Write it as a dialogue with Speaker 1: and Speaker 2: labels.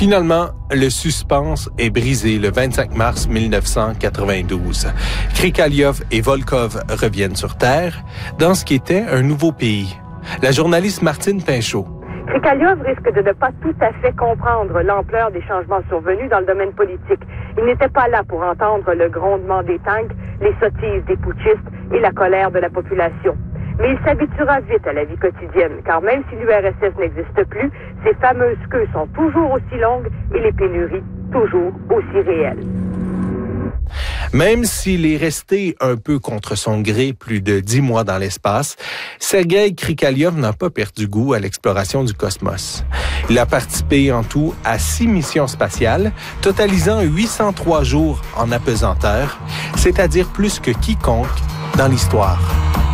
Speaker 1: Finalement, le suspense est brisé le 25 mars 1992. Krikalev et Volkov reviennent sur Terre dans ce qui était un nouveau pays. La journaliste Martine Pinchot.
Speaker 2: Krikalev risque de ne pas tout à fait comprendre l'ampleur des changements survenus dans le domaine politique. Il n'était pas là pour entendre le grondement des tanks, les sottises des putschistes et la colère de la population. Mais il s'habituera vite à la vie quotidienne, car même si l'URSS n'existe plus, ces fameuses queues sont toujours aussi longues et les pénuries toujours aussi réelles.
Speaker 1: Même s'il est resté un peu contre son gré plus de 10 mois dans l'espace, Sergueï Krikalev n'a pas perdu goût à l'exploration du cosmos. Il a participé en tout à 6 missions spatiales, totalisant 803 jours en apesanteur, c'est-à-dire plus que quiconque dans l'histoire.